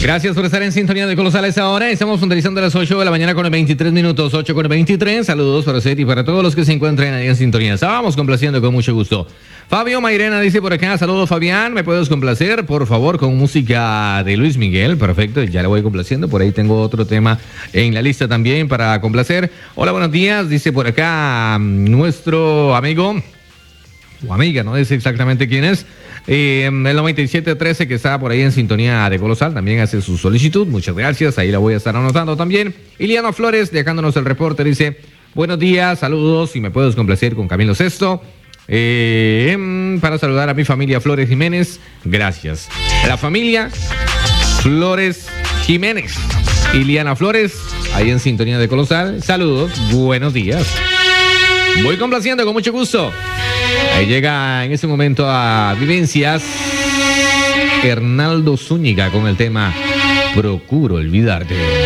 Gracias por estar en sintonía de Colosales ahora. Estamos finalizando a las 8 de la mañana con 23 minutos, 8 con 23. Saludos para usted y para todos los que se encuentren ahí en sintonía. Estábamos complaciendo con mucho gusto. Fabio Mairena dice por acá, saludos Fabián, ¿me puedes complacer por favor con música de Luis Miguel? Perfecto, ya le voy complaciendo, por ahí tengo otro tema en la lista también para complacer. Hola, buenos días, dice por acá nuestro amigo o amiga, no dice exactamente quién es, el 9713 que está por ahí en sintonía de Colosal, también hace su solicitud, muchas gracias, ahí la voy a estar anotando también. Iliano Flores, dejándonos el reporte, dice, buenos días, saludos, y me puedes complacer con Camilo Sesto. Para saludar a mi familia Flores Jiménez, gracias. La familia Flores Jiménez, Iliana Flores, ahí en sintonía de Colosal, saludos, buenos días. Voy complaciendo con mucho gusto. Ahí llega en ese momento a Vivencias Hernaldo Zúñiga con el tema Procuro Olvidarte.